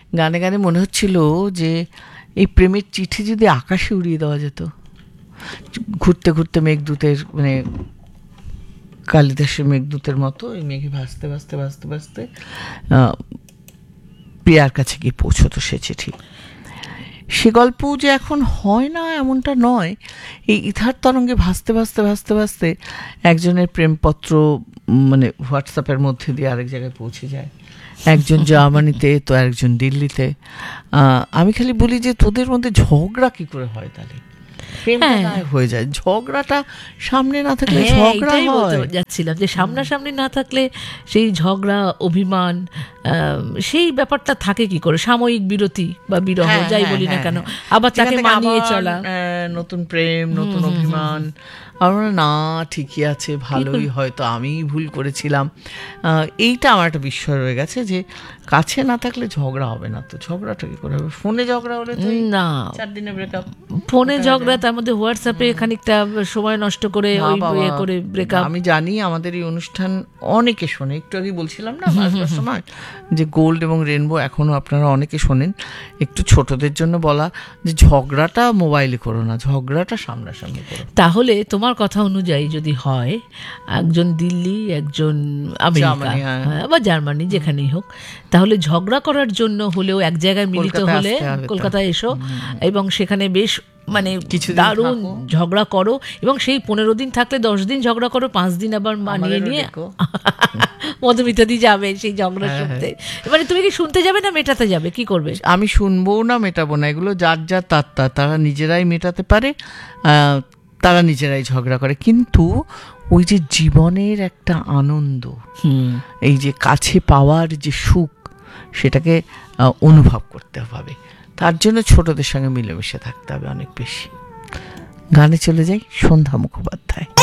গানে গানে মনে হচ্ছিল যে এই প্রেমের চিঠি যদি আকাশে উড়িয়ে দেওয়া যেত, ঘুরতে ঘুরতে মেঘদূতের মানে কালিদাসের মেঘদূতের মতো এই মেঘে ভাসতে ভাসতে ভাসতে ভাসতে প্রিয়ার কাছে গিয়ে পৌঁছতো সে চিঠি। সে গল্প যে এখন হয় না এমনটা নয়, এই ইথার তরঙ্গে ভাসতে ভাসতে ভাসতে ভাসতে একজনের প্রেমপত্র মানে হোয়াটসঅ্যাপের মধ্যে দিয়ে আরেক জায়গায় পৌঁছে যায়, একজন জার্মানিতে তো একজন দিল্লিতে। আমি খালি বলি যে তোদের মধ্যে ঝগড়া কি করে হয় তাহলে? হয়ে যায় ঝগড়াটা সামনে না থাকলে ঝগড়া হয়। যাচ্ছিলাম যে সামনাসামনি না থাকলে সেই ঝগড়া অভিমান সেই ব্যাপারটা থাকে কি করে? সাময়িক বিরতি বা বিরহ যাই বলি না কেন, আবার তাকে মানিয়ে চলা, নতুন প্রেম নতুন অভিমান। আমরা না ঠিকই আছে, ভালোই, হয়তো আমি ভুল করেছিলাম। এইটা আমার একটা বিস্ময় রয়ে গেছে যে কাছে না থাকলে ঝগড়া হবে না, তো ঝগড়াটা কি করে হবে? ফোনে ঝগড়া হলে না 4 দিনে ব্রেকআপ, ফোনে ঝগড়া, তার মধ্যে হোয়াটসঅ্যাপে খানিকটা সময় নষ্ট করে করে ব্রেকআপ। আমি জানি আমাদের এই অনুষ্ঠান অনেকে শোনে, একটু আগে বলছিলাম না বাজবার সময় যে গোল্ড এবং রেনবো এখনো আপনারা অনেকে শোনেন। একটু ছোটদের জন্য বলা যে ঝগড়াটা মোবাইলে করো না, ঝগড়াটা সামনাসামনি করো। তাহলে তোমার কথা অনুযায়ী যদি হয় একজন দিল্লি একজন আমেরিকা বা জার্মানি যেখানেই হোক, তাহলে ঝগড়া করার জন্য হলেও এক জায়গায় মিলিত হলে কলকাতায় এসো এবং সেখানে বেশ মানে দারুণ ঝগড়া করো, এবং সেই 15 দিন থাকলে 10 দিন ঝগড়া করো, 5 দিন আবার মানিয়ে নিয়ে মধুমিতাদি যাবে সেই ঝগড়া শুনতে। এবারে তুমি কি শুনতে যাবে না মেটাতে যাবে, কি করবে? আমি শুনবো না মেটাবো না, এগুলো যার যার তারা নিজেরাই মেটাতে পারে, তারা নিজেরাই ঝগড়া করে। কিন্তু ওই যে জীবনের একটা আনন্দ, এই যে কাছে পাওয়ার যে সুখ, সেটাকে অনুভব করতে হবে। তার জন্য ছোটদের সঙ্গে মিলেমিশে থাকতে হবে অনেক বেশি। গানে চলে যাই, সন্ধ্যা মুখোপাধ্যায়।